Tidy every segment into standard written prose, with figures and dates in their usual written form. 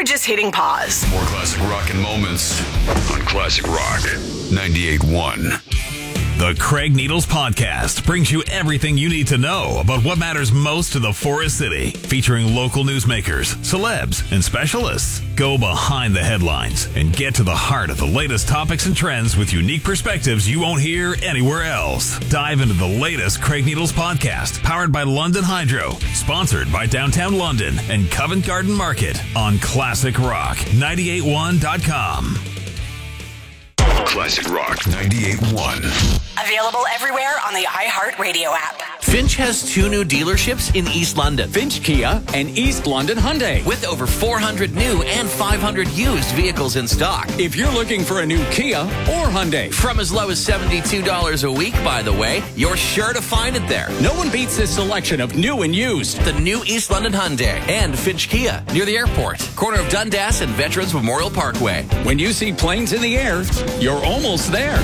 just hitting pause. More classic rock and moments on Classic Rock 98.1. The Craig Needles Podcast brings you everything you need to know about what matters most to the Forest City, featuring local newsmakers, celebs, and specialists. Go behind the headlines and get to the heart of the latest topics and trends with unique perspectives you won't hear anywhere else. Dive into the latest Craig Needles Podcast, powered by London Hydro, sponsored by Downtown London and Covent Garden Market on Classic Rock 98.1.com. Classic Rock 98.1. Available everywhere on the iHeartRadio app. Finch has 2 new dealerships in East London. Finch Kia and East London Hyundai. With over 400 new and 500 used vehicles in stock. If you're looking for a new Kia or Hyundai. From as low as $72 a week, by the way, you're sure to find it there. No one beats this selection of new and used. The new East London Hyundai and Finch Kia near the airport. Corner of Dundas and Veterans Memorial Parkway. When you see planes in the air, you're almost there.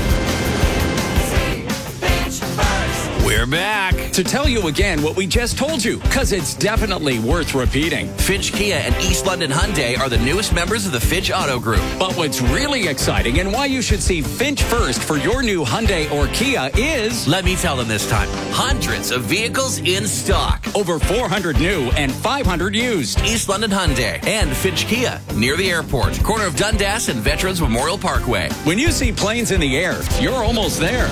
We're back to tell you again what we just told you, because it's definitely worth repeating. Finch Kia and East London Hyundai are the newest members of the Finch Auto Group. But what's really exciting and why you should see Finch first for your new Hyundai or Kia is... Let me tell them this time. Hundreds of vehicles in stock. Over 400 new and 500 used. East London Hyundai and Finch Kia near the airport. Corner of Dundas and Veterans Memorial Parkway. When you see planes in the air, you're almost there.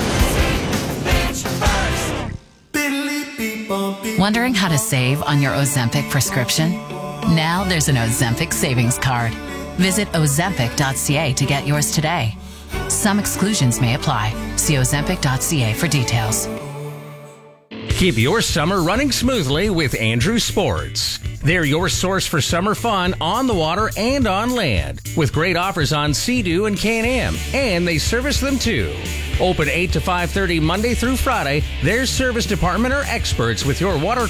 Wondering how to save on your Ozempic prescription? Now there's an Ozempic savings card. Visit ozempic.ca to get yours today. Some exclusions may apply. See ozempic.ca for details. Keep your summer running smoothly with Andrew Sports. They're your source for summer fun on the water and on land, with great offers on Sea-Doo and Can-Am, and they service them too. Open 8 to 5:30 Monday through Friday, their service department are experts with your water